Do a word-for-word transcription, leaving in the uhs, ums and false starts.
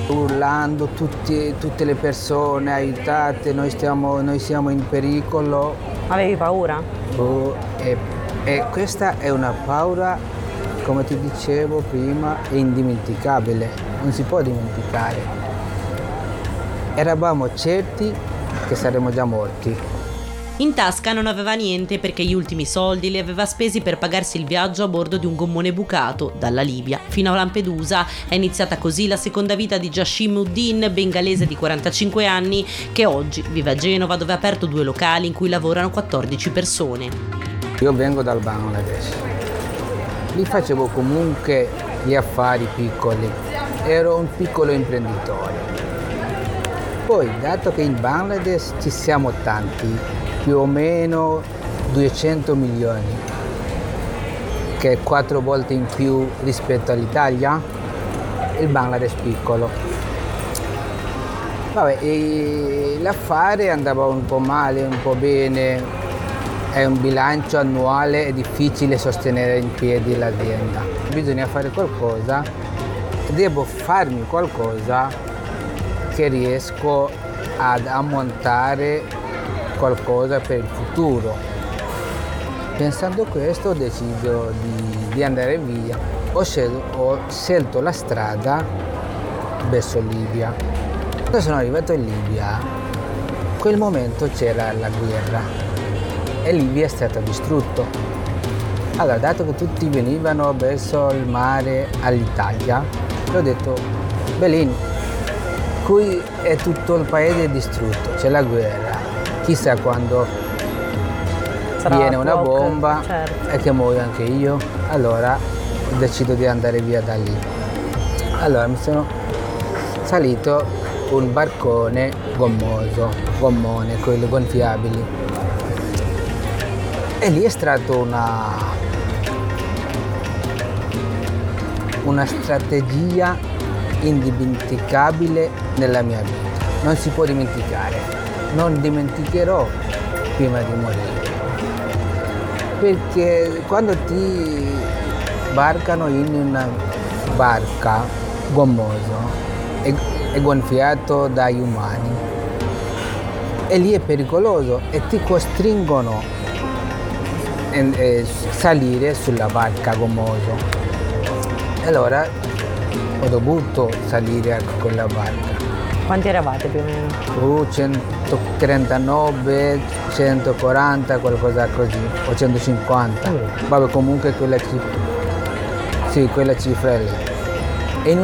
urlando tutti, tutte le persone, aiutate, noi, stiamo, noi siamo in pericolo. Avevi paura? Oh, e, e questa è una paura, come ti dicevo prima, è indimenticabile, non si può dimenticare. Eravamo certi che saremmo già morti. In tasca non aveva niente perché gli ultimi soldi li aveva spesi per pagarsi il viaggio a bordo di un gommone bucato dalla Libia fino a Lampedusa. È iniziata così la seconda vita di Jashimuddin, bengalese di quarantacinque anni, che oggi vive a Genova, dove ha aperto due locali in cui lavorano quattordici persone. Io vengo dal Bangladesh, lì facevo comunque gli affari piccoli, ero un piccolo imprenditore. Poi, dato che in Bangladesh ci siamo tanti, più o meno duecento milioni, che è quattro volte in più rispetto all'Italia, il Bangladesh piccolo. Vabbè, e l'affare andava un po' male, un po' bene, è un bilancio annuale, è difficile sostenere in piedi l'azienda. Bisogna fare qualcosa, devo farmi qualcosa che riesco ad ammontare qualcosa per il futuro. Pensando a questo ho deciso di, di andare via. Ho scelto, ho scelto la strada verso Libia. Quando sono arrivato in Libia, in quel momento c'era la guerra e Libia è stata distrutta. Allora, dato che tutti venivano verso il mare all'Italia, ho detto, Belin, qui è tutto il paese distrutto, c'è la guerra. Chissà quando sarà viene una bomba, certo, e che muoio anche io, allora decido di andare via da lì. Allora mi sono salito un barcone gommoso, gommone, quelli gonfiabili. E lì è stata una, una strategia indimenticabile nella mia vita. Non si può dimenticare. Non dimenticherò prima di morire, perché quando ti barcano in una barca gommoso e, e gonfiato dagli umani, e lì è pericoloso e ti costringono a eh, salire sulla barca gommoso. E allora ho dovuto salire a quella barca. Quanti eravate più o meno? Uh, centotrentanove, centoquaranta, qualcosa così, o centocinquanta. Mm. Vabbè, comunque quella cifra, sì, quella cifra lì.